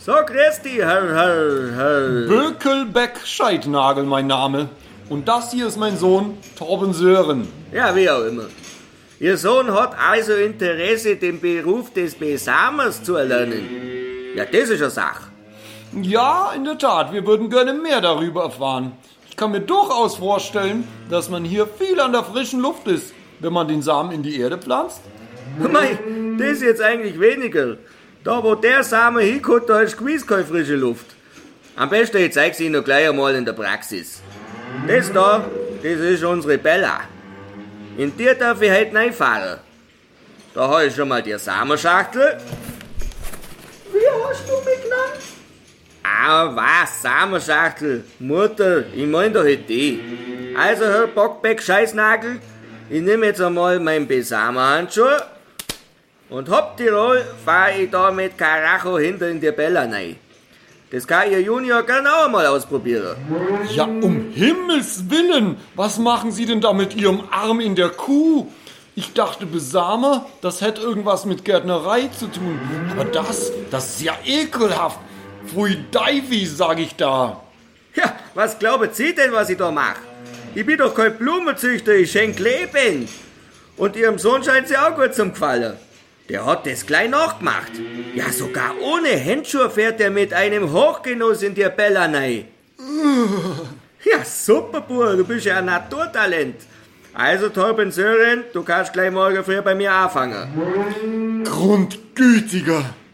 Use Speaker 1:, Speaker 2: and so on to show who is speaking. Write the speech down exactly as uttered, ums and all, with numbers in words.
Speaker 1: So, grüß dich, Herr, Herr, Herr.
Speaker 2: Bökelbeck-Scheidnagel, mein Name. Und das hier ist mein Sohn, Torben Sören.
Speaker 1: Ja, wie auch immer. Ihr Sohn hat also Interesse, den Beruf des Besamers zu erlernen. Ja, das ist eine Sache.
Speaker 2: Ja, in der Tat, wir würden gerne mehr darüber erfahren. Ich kann mir durchaus vorstellen, dass man hier viel an der frischen Luft ist, wenn man den Samen in die Erde pflanzt.
Speaker 1: Mei, das ist jetzt eigentlich weniger. Da, wo der Samen hinkommt, da ist gewiss keine frische Luft. Am besten, ich zeig's Ihnen noch gleich einmal in der Praxis. Das da, das ist unsere Bella. In die darf ich heute reinfahren. Da habe ich schon mal die Samenschachtel.
Speaker 3: Wie hast du mich genannt?
Speaker 1: Ah, was? Samenschachtel? Mutter, ich mein doch halt die. Also, Herr Bockbeck-Scheißnagel, ich nehme jetzt einmal meinen Besamerhandschuh und hopp die Roll fahre ich da mit Karacho hinter in die Bella rein. Das kann Ihr Junior gerne auch mal ausprobieren.
Speaker 2: Ja, um Himmels Willen, was machen Sie denn da mit Ihrem Arm in der Kuh? Ich dachte, Besamer, das hätte irgendwas mit Gärtnerei zu tun. Aber das, das ist ja ekelhaft. Pfui Deivi, sag ich da.
Speaker 1: Ja, was glauben Sie denn, was ich da mache? Ich bin doch kein Blumenzüchter, ich schenke Leben. Und Ihrem Sohn scheint sie auch gut zum Gefallen. Der hat das gleich nachgemacht. Ja, sogar ohne Handschuhe fährt er mit einem Hochgenuss in die Bella rein. Ja, super, Bub, du bist ja ein Naturtalent. Also, Torben Sören, du kannst gleich morgen früh bei mir anfangen.
Speaker 2: Grundgütiger.